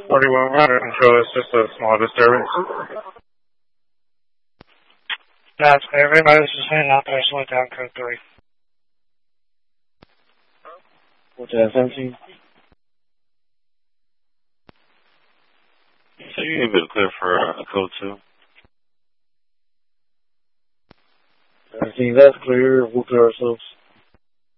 4100 control, it's just a small disturbance. That's everybody. This is heading out there, slow down, code 3. What's that, 17? So you need to clear for code 2. 17, that's clear. We'll clear ourselves.